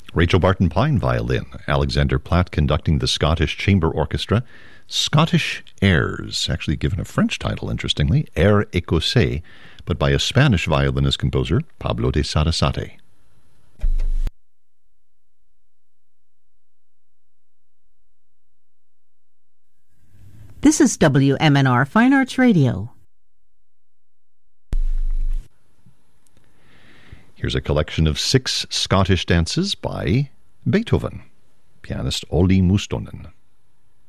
Rachel Barton Pine violin, Alexander Platt conducting the Scottish Chamber Orchestra, Scottish Airs, actually given a French title, interestingly, Air Écossais, but by a Spanish violinist-composer, Pablo de Sarasate. This is WMNR Fine Arts Radio. Here's a collection of 6 Scottish dances by Beethoven, pianist Olli Mustonen.